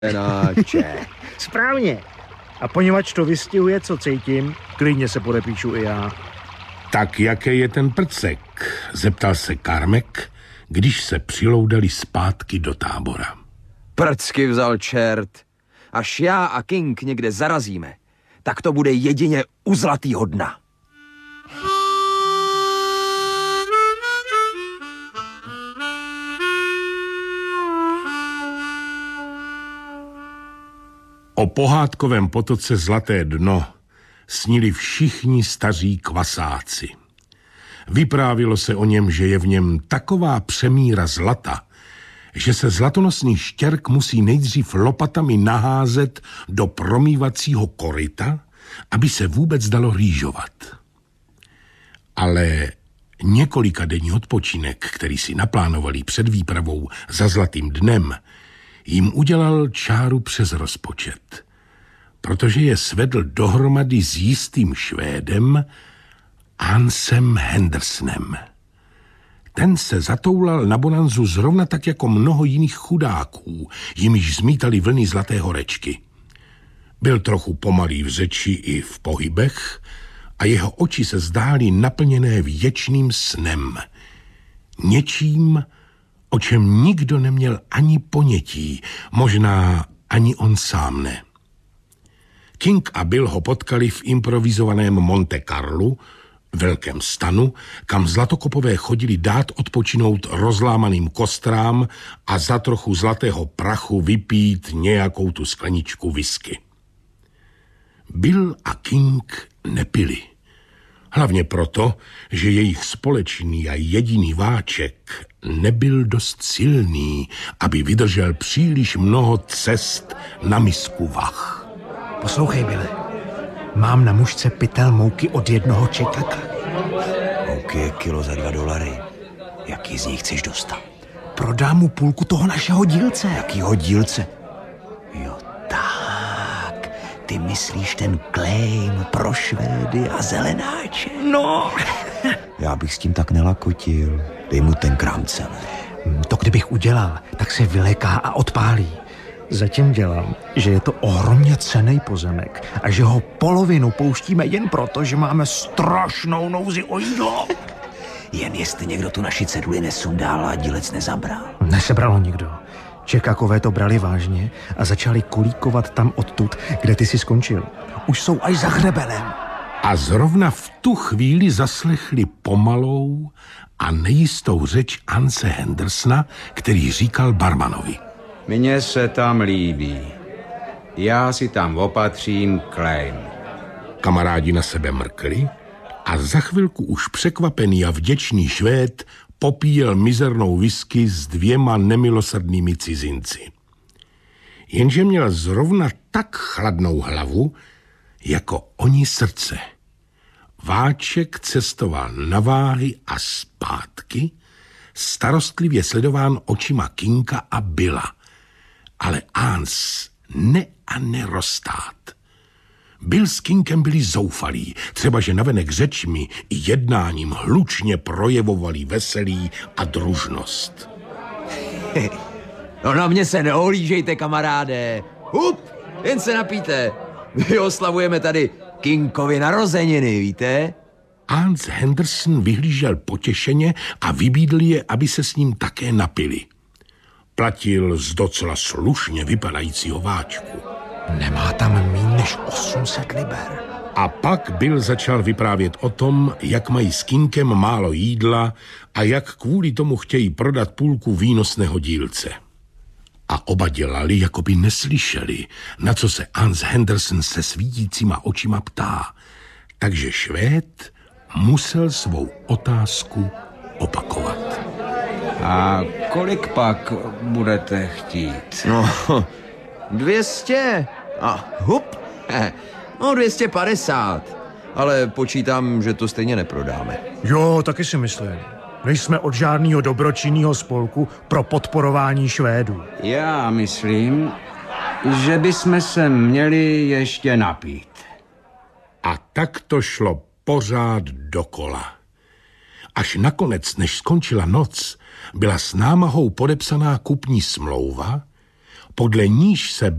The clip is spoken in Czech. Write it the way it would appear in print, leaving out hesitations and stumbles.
Náče. Správně. A poněvadž to vystihuje, co cítím, klidně se podepíšu i já. Tak jaký je ten prcek? Zeptal se Karmek, když se přiloudali zpátky do tábora. Prcky vzal čert. Až já a King někde zarazíme, tak to bude jedině u zlatýho dna. O pohádkovém potoce Zlaté dno snili všichni staří kvasáci. Vyprávilo se o něm, že je v něm taková přemíra zlata, že se zlatonosný štěrk musí nejdřív lopatami naházet do promývacího koryta, aby se vůbec dalo rýžovat. Ale několikadenní odpočinek, který si naplánovali před výpravou za Zlatým dnem, jim udělal čáru přes rozpočet, protože je svedl dohromady s jistým Švédem Hansem Hendersonem. Ten se zatoulal na bonanzu zrovna tak jako mnoho jiných chudáků, jimiž zmítali vlny zlaté horečky. Byl trochu pomalý v řeči i v pohybech a jeho oči se zdály naplněné věčným snem. Něčím, o čem nikdo neměl ani ponětí, možná ani on sám ne. King a Bill ho potkali v improvizovaném Monte Carlu, velkém stanu, kam zlatokopové chodili dát odpočinout rozlámaným kostrám a za trochu zlatého prachu vypít nějakou tu skleničku whisky. Bill a King nepili. Hlavně proto, že jejich společný a jediný váček nebyl dost silný, aby vydržel příliš mnoho cest na misku vah. Poslouchej, Bille. Mám na mužce pytel mouky od jednoho čekaka. Mouky je kilo za $2. Jaký z nich chceš dostat? Prodám mu půlku toho našeho dílce. Jakýho dílce? Jo, tak. Ty myslíš ten claim pro Švédy a zelenáče? No. Já bych s tím tak nelakotil. Dej mu ten krám celé. To kdybych udělal, tak se vyléká a odpálí. Zatím dělám, že je to ohromně cenný pozemek a že ho polovinu pouštíme jen proto, že máme strašnou nouzi o jídlo. Jen jestli někdo tu naši ceduli nesundál a dílec nezabral. Nesebral ho nikdo. Čekakové to brali vážně a začali kulíkovat tam odtud, kde ty si skončil. Už jsou až za hřebenem. A zrovna v tu chvíli zaslechli pomalou a nejistou řeč Hanse Hendersona, který říkal barmanovi. Mně se tam líbí. Já si tam opatřím claim. Kamarádi na sebe mrkli a za chvilku už překvapený a vděčný Švéd popíjel mizernou whisky s 2 nemilosrdnými cizinci. Jenže měl zrovna tak chladnou hlavu, jako oni srdce. Váček cestoval na váhy a zpátky, starostlivě sledován očima Kinga a Billa. Ale Hans ne a neroztát. Bill s Kingem byli zoufalí, třeba že navenek řečmi i jednáním hlučně projevovali veselí a družnost. No na mě se neohlížejte, kamaráde. Hup, jen se napijte. My oslavujeme tady Kingovi narozeniny, víte? Hans Henderson vyhlížel potěšeně a vybídl je, aby se s ním také napili. Platil z docela slušně vypadajícího váčku. Nemá tam míň než 800 liber. A pak Bill začal vyprávět o tom, jak mají s Kingem málo jídla a jak kvůli tomu chtějí prodat půlku výnosného dílce. A oba dělali, jako by neslyšeli, na co se Hans Henderson se svítícíma očima ptá. Takže Švéd musel svou otázku opakovat. A kolik pak budete chtít? No, 200 a hup, no 250, ale počítám, že to stejně neprodáme. Jo, taky si myslím. Nejsme od žádného dobročinného spolku pro podporování Švédů. Já myslím, že bychom se měli ještě napít. A tak to šlo pořád dokola. Až nakonec, než skončila noc, byla s námahou podepsaná kupní smlouva, podle níž se